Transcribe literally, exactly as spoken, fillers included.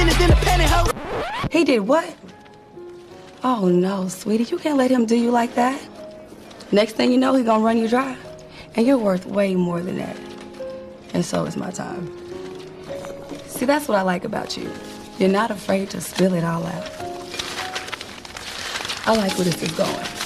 independent hoe. He did what? Oh no, sweetie, you can't let him do you like that. Next thing you know, he's gonna run you dry. And you're worth way more than that. And so is my time. See, that's what I like about you. You're not afraid to spill it all out. I like where this is going.